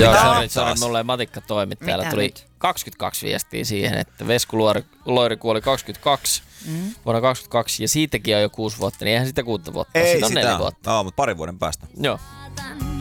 Joo, Sori, mulla ei matikka toimi. Täällä tuli nyt? 22 viestiä siihen, että Vesku Loiri kuoli 22 vuonna 22 ja siitäkin on jo 6 vuotta, niin eihän sitä 6 vuotta. Ei siitä on sitä. 4 vuotta. Mutta parin vuoden päästä. Joo.